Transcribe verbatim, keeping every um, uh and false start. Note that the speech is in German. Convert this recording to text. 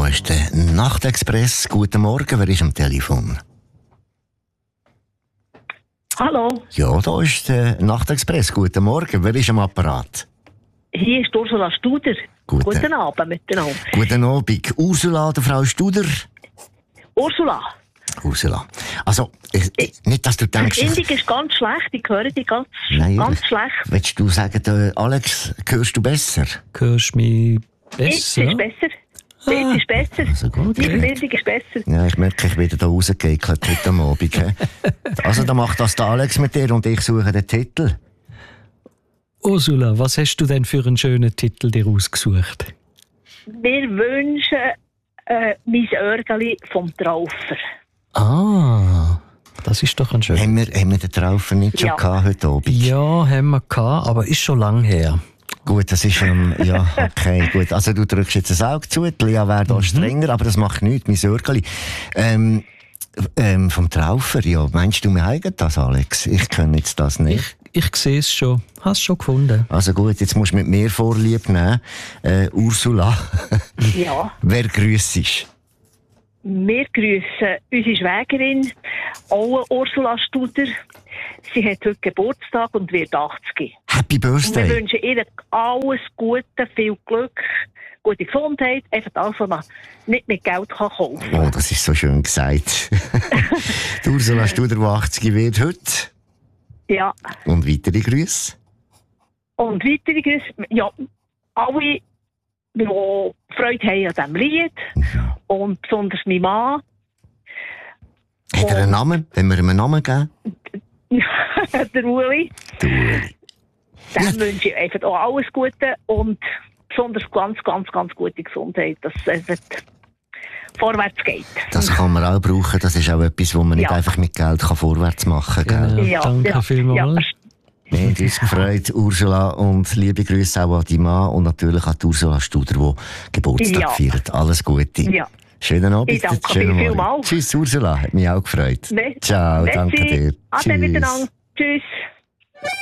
Da ist der Nachtexpress. Guten Morgen, wer ist am Telefon? Hallo, Ja, da ist der Nachtexpress. Guten Morgen, wer ist am Apparat? hier ist Ursula Studer. Guten. Guten Abend miteinander. Guten Abend. Ursula, der Frau Studer. Ursula, Ursula. Also, ich, ich, nicht, dass du die denkst... Verbindung ist ganz schlecht, ich höre dich ganz, Nein, ganz ehrlich. schlecht. Willst du sagen, der Alex, hörst du besser? Hörst du mich Jetzt besser? ist besser. Jetzt ist besser. Also gut, Die gut. Verbindung ist besser. Ja, ich merke, ich bin da rausgeekelt heute am Abend. he? Also, dann macht das der Alex mit dir und ich suche den Titel. Ursula, was hast du denn für einen schönen Titel dir ausgesucht? Wir wünschen äh, mein Örgeli vom Traufer. Ah, das ist doch ein schöner. Haben wir, haben wir den Traufer nicht schon Ja. gehabt heute Abend? Ja, haben wir gehabt, aber ist schon lang her. Gut, das ist, ähm, ja, okay, gut. Also du drückst jetzt ein Auge zu, die Lea wäre da strenger, aber das macht nichts, mein Sörgeli. Ähm, ähm, vom Traufer, ja, meinst du, wir haben das, Alex? Ich kenne jetzt das nicht. Ich, ich sehe es schon. Hast es schon gefunden? Also gut, jetzt musst du mit mir Vorlieb nehmen. Äh, Ursula, Ja. wer grüßt ist? Wir grüßen unsere Schwägerin, auch eine Ursula Studer. Sie hat heute Geburtstag und wird achtzig. Happy Und wir Birthday! wünschen ihr alles Gute, viel Glück, gute Gesundheit, einfach alles, was man nicht mit Geld kann kaufen kann. Oh, das ist so schön gesagt. Die Ursula Studer, die achtzig wird heute. Ja. Und weitere Grüße? Und weitere Grüße, ja, alle, die Freude haben an diesem Lied. Und besonders mein Mann. Hat er einen Namen? Wenn wir ihm einen Namen geben? Der Uli. Der Uli. Dem Ja. wünsche ich einfach auch alles Gute und besonders ganz, ganz, ganz gute Gesundheit, dass es einfach vorwärts geht. Das kann man auch brauchen. Das ist auch etwas, wo man nicht Ja. einfach mit Geld kann vorwärts machen kann. Genau. Ja, Danke ja, vielmals. ja. Wir haben uns gefreut, Ursula, und liebe Grüße auch an die Mann und natürlich an die Ursula Studer, die Geburtstag Ja. feiert. Alles Gute. Ja. Schönen Abend. Ich danke schönen viel, Morgen. vielmals. Tschüss, Ursula. Hat mich auch gefreut. Ne- Ciao, Merci. danke dir. Ade miteinander. Tschüss.